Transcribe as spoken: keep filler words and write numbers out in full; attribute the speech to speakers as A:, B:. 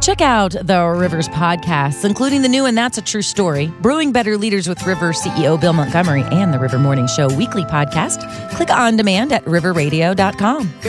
A: Check out the Rivers podcasts, including the new And That's a True Story, Brewing Better Leaders with River C E O Bill Montgomery, and the River Morning Show weekly podcast. Click on demand at river radio dot com.